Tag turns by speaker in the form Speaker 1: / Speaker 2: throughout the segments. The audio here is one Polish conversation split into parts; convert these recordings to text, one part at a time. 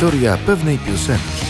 Speaker 1: Historia pewnej piosenki.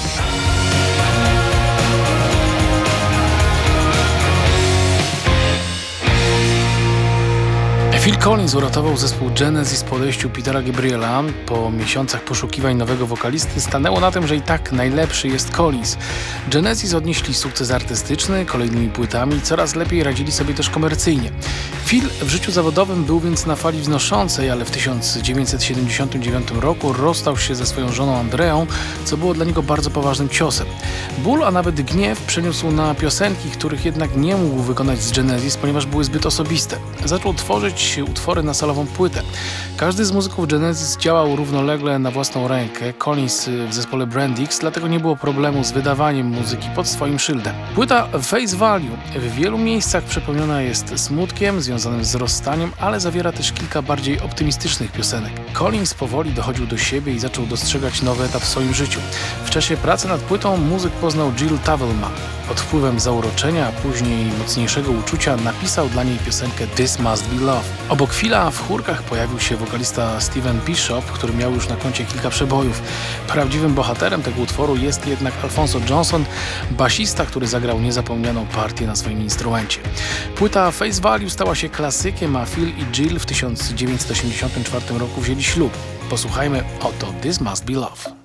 Speaker 2: Phil Collins uratował zespół Genesis po odejściu Petera Gabriela. Po miesiącach poszukiwań nowego wokalisty stanęło na tym, że i tak najlepszy jest Collins. Genesis odnieśli sukces artystyczny, kolejnymi płytami, coraz lepiej radzili sobie też komercyjnie. Phil w życiu zawodowym był więc na fali wznoszącej, ale w 1979 roku rozstał się ze swoją żoną Andreą, co było dla niego bardzo poważnym ciosem. Ból, a nawet gniew przeniósł na piosenki, których jednak nie mógł wykonać z Genesis, ponieważ były zbyt osobiste. Zaczął tworzyć utwory na solową płytę. Każdy z muzyków Genesis działał równolegle na własną rękę, Collins w zespole Brandix, dlatego nie było problemu z wydawaniem muzyki pod swoim szyldem. Płyta Face Value w wielu miejscach przepełniona jest smutkiem związanym z rozstaniem, ale zawiera też kilka bardziej optymistycznych piosenek. Collins powoli dochodził do siebie i zaczął dostrzegać nowy etap w swoim życiu. W czasie pracy nad płytą muzyk poznał Jill Tavelman. Pod wpływem zauroczenia, a później mocniejszego uczucia napisał dla niej piosenkę This Must Be Love. Obok Phila w chórkach pojawił się wokalista Steven Bishop, który miał już na koncie kilka przebojów. Prawdziwym bohaterem tego utworu jest jednak Alphonso Johnson, basista, który zagrał niezapomnianą partię na swoim instrumencie. Płyta Face Value stała się klasykiem, a Phil i Jill w 1984 roku wzięli ślub. Posłuchajmy oto This Must Be Love.